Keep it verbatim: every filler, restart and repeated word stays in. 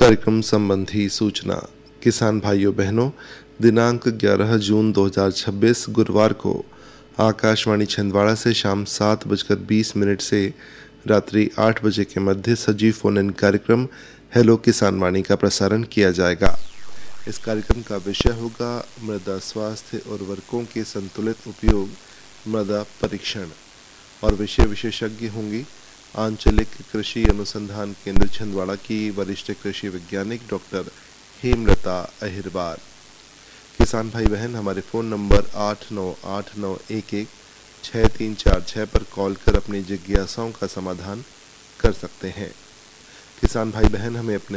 कार्यक्रम संबंधी सूचना। किसान भाइयों बहनों, दिनांक ग्यारह जून दो हज़ार छब्बीस गुरुवार को आकाशवाणी छिंदवाड़ा से शाम सात बजकर बीस मिनट से रात्रि आठ बजे के मध्य सजीव फोन इन कार्यक्रम हेलो किसान वाणी का प्रसारण किया जाएगा। इस कार्यक्रम का विषय होगा मृदा स्वास्थ्य और उर्वरकों के संतुलित उपयोग, मृदा परीक्षण, और विषय विशेषज्ञ होंगी आंचलिक कृषि अनुसंधान केंद्र छिंदवाड़ा की वरिष्ठ कृषि वैज्ञानिक डॉक्टर हेमलता अहिरवार। किसान भाई बहन हमारे फ़ोन नंबर आठ नौ आठ नौ एक एक छः तीन चार छः पर कॉल कर अपनी जिज्ञासाओं का समाधान कर सकते हैं। किसान भाई बहन हमें अपने